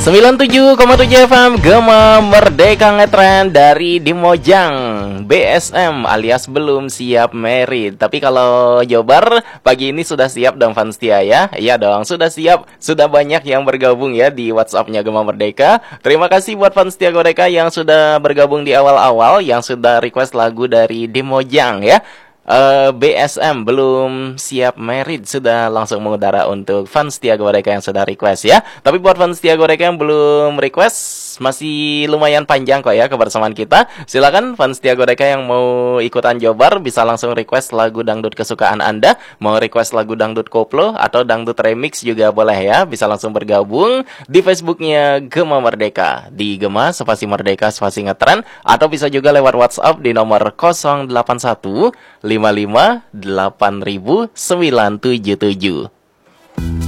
97,7 FM Gema Merdeka Ngetren dari Dimojang BSM alias belum siap merit. Tapi kalau Jobar pagi ini sudah siap dong Fanstia ya. Iya dong, sudah siap. Sudah banyak yang bergabung ya di WhatsApp-nya Gema Merdeka. Terima kasih buat Fanstia Godeka yang sudah bergabung di awal-awal, yang sudah request lagu dari Dimojang ya. BSM belum siap merit sudah langsung mengudara untuk fans Tiago Godeka yang sudah request ya. Tapi buat fans Tiago Godeka yang belum request, masih lumayan panjang kok ya kebersamaan kita. Silakan fans Tiago Godeka yang mau ikutan Jobar bisa langsung request lagu dangdut kesukaan Anda. Mau request lagu dangdut koplo atau dangdut remix juga boleh ya. Bisa langsung bergabung di Facebooknya Gema Merdeka, di Gema spasi Merdeka spasi Ngetren, atau bisa juga lewat WhatsApp di nomor 081 55 8000 977.